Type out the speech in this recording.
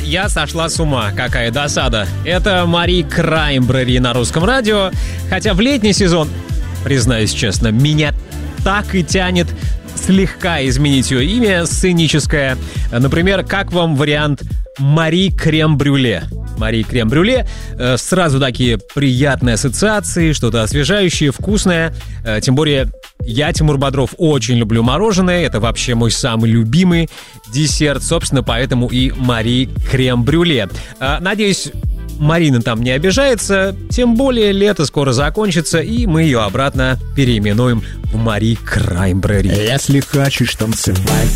я сошла с ума. Какая досада. Это Мари Краймбрери на русском радио. Хотя в летний сезон, признаюсь честно, меня так и тянет слегка изменить ее имя сценическое. Например, как вам вариант Мари Крем-брюле? Мари Крем-брюле. Сразу такие приятные ассоциации, что-то освежающее, вкусное. Тем более я, Тимур Бодров, очень люблю мороженое. Это вообще мой самый любимый десерт. Собственно, поэтому и Мари Крем-брюле. Надеюсь, Марина там не обижается. Тем более лето скоро закончится, и мы ее обратно переименуем в Мари Краймбрери. Если хочешь танцевать